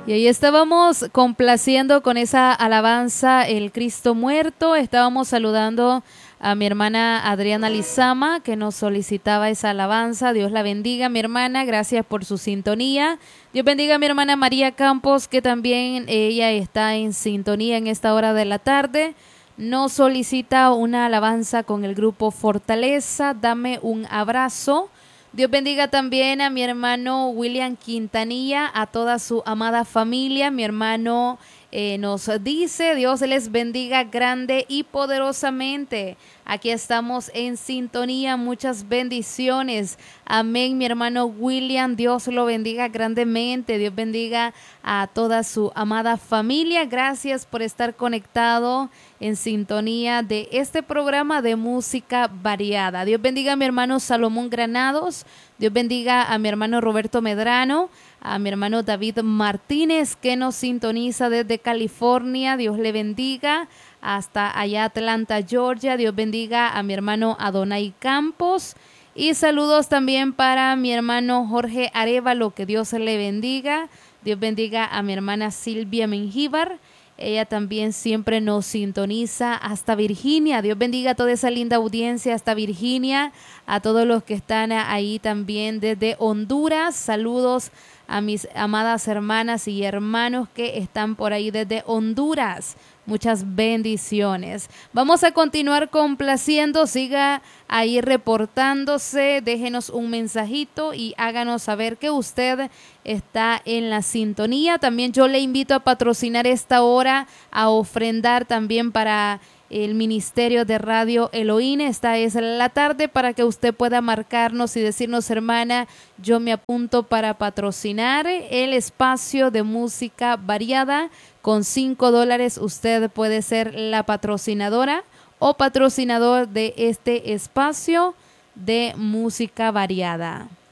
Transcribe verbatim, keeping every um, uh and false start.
Y ahí estábamos complaciendo con esa alabanza El Cristo Muerto. Estábamos saludando a mi hermana Adriana Lizama, que nos solicitaba esa alabanza. Dios la bendiga, mi hermana, gracias por su sintonía. Dios bendiga a mi hermana María Campos, que también ella está en sintonía en esta hora de la tarde. Nos solicita una alabanza con el grupo Fortaleza, Dame un abrazo. Dios bendiga también a mi hermano William Quintanilla, a toda su amada familia. Mi hermano eh, nos dice, Dios les bendiga grande y poderosamente. Aquí estamos en sintonía, muchas bendiciones. Amén, mi hermano William, Dios lo bendiga grandemente. Dios bendiga a toda su amada familia. Gracias por estar conectado en sintonía de este programa de música variada. Dios bendiga a mi hermano Salomón Granados. Dios bendiga a mi hermano Roberto Medrano, a mi hermano David Martínez, que nos sintoniza desde California. Dios le bendiga hasta allá Atlanta, Georgia. Dios bendiga a mi hermano Adonai Campos. Y saludos también para mi hermano Jorge Arevalo, que Dios le bendiga. Dios bendiga a mi hermana Silvia Mengíbar. Ella también siempre nos sintoniza hasta Virginia. Dios bendiga a toda esa linda audiencia hasta Virginia, a todos los que están ahí también desde Honduras. Saludos a mis amadas hermanas y hermanos que están por ahí desde Honduras. Muchas bendiciones. Vamos a continuar complaciendo. Siga ahí reportándose. Déjenos un mensajito y háganos saber que usted está en la sintonía. También yo le invito a patrocinar esta hora, a ofrendar también para el Ministerio de Radio Elohim. Esta es la tarde para que usted pueda marcarnos y decirnos, hermana, yo me apunto para patrocinar el espacio de música variada. Con cinco dólares usted puede ser la patrocinadora o patrocinador de este espacio de música variada.